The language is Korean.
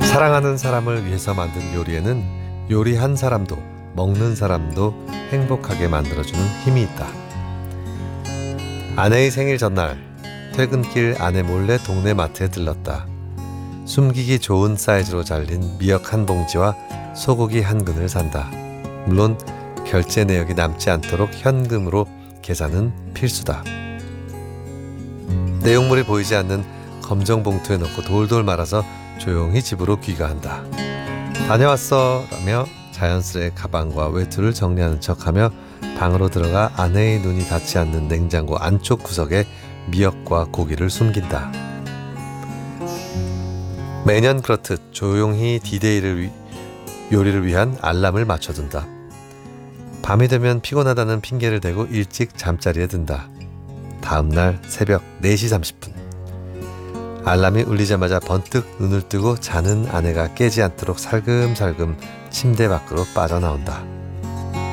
사랑하는 사람을 위해서 만든 요리에는 요리한 사람도 먹는 사람도 행복하게 만들어주는 힘이 있다. 아내의 생일 전날 퇴근길 아내 몰래 동네 마트에 들렀다. 숨기기 좋은 사이즈로 잘린 미역 한 봉지와 소고기 한 근을 산다. 물론 결제 내역이 남지 않도록 현금으로 계산은 필수다. 내용물이 보이지 않는 검정 봉투에 넣고 돌돌 말아서 조용히 집으로 귀가한다. 다녀왔어 라며 자연스레 가방과 외투를 정리하는 척하며 방으로 들어가 아내의 눈이 닿지 않는 냉장고 안쪽 구석에 미역과 고기를 숨긴다. 매년 그렇듯 조용히 디데이를 요리를 위한 알람을 맞춰둔다. 밤이 되면 피곤하다는 핑계를 대고 일찍 잠자리에 든다. 다음날 새벽 4시 30분 알람이 울리자마자 번뜩 눈을 뜨고 자는 아내가 깨지 않도록 살금살금 침대 밖으로 빠져나온다.